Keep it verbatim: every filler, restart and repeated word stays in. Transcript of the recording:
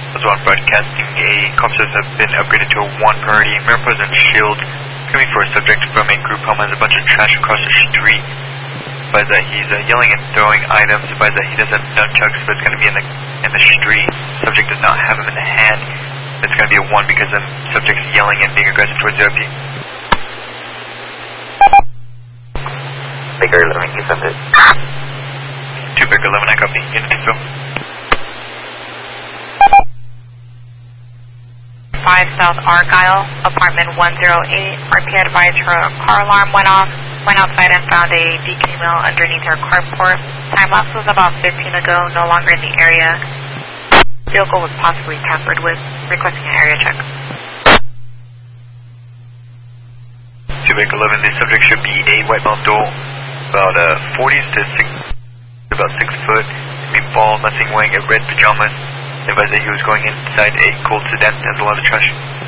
As well, broadcasting a officers have been upgraded to a one priority. Mariposa and Shield coming for a subject from a group home has a bunch of trash across the street. Advise that he's uh, yelling and throwing items. Advise that he does have nunchucks, but it's going to be in the in the street. Subject does not have him in the hand. It's going to be a one because the subject's yelling and being aggressive towards the O P. Baker eleven, you sent it. two Baker eleven, I copy. Unit to go. five South Argyle, apartment one oh eight. R P advised her car alarm went off. Went outside and found a D K mill underneath her carport. Time lapse was about fifteen ago, no longer in the area. Vehicle was possibly tampered with. Requesting an area check. two Baker eleven, the subject should be a white male dual, about uh, forty to six, about six foot. Be bald, nothing, wearing a red pajamas. Advised that he was going inside a cold sedan, has a lot of trash.